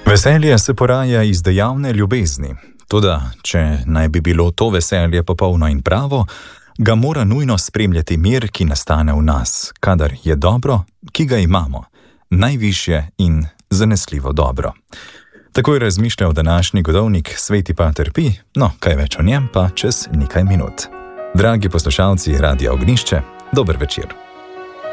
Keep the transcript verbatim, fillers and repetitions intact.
Veselje se poraja iz dejavne ljubezni. Toda, če naj bi bilo to veselje popolno in pravo, ga mora nujno spremljati mir, ki nastane v nas, kadar je dobro, ki ga imamo, najvišje in zanesljivo dobro. Tako je razmišljal današnji godovnik Sveti pater Pi, no, kaj več o njem pa čez nekaj minut. Dragi poslušalci Radia Ognjišče, dober večer.